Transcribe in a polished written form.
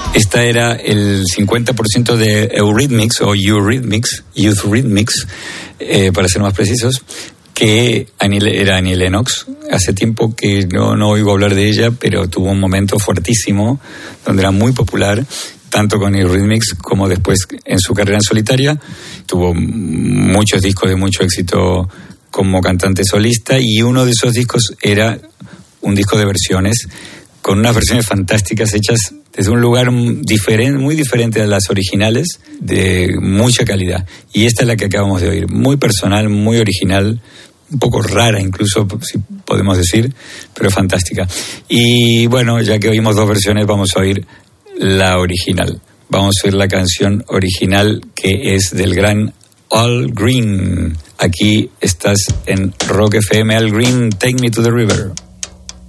Esta era el 50% de Eurythmics o Youth Rhythmics, para ser más precisos, que era Annie Lennox. Hace tiempo que no oigo hablar de ella, pero tuvo un momento fuertísimo donde era muy popular, tanto con Eurythmics como después en su carrera en solitaria. Tuvo muchos discos de mucho éxito como cantante solista, y uno de esos discos era un disco de versiones, con unas versiones fantásticas hechas desde un lugar diferente, muy diferente a las originales, de mucha calidad. Y esta es la que acabamos de oír, muy personal, muy original, un poco rara incluso, si podemos decir, pero fantástica. Y bueno, ya que oímos dos versiones, vamos a oír la original. Vamos a oír la canción original, que es del gran Al Green. Aquí estás en Rock FM. Al Green, Take Me to the River.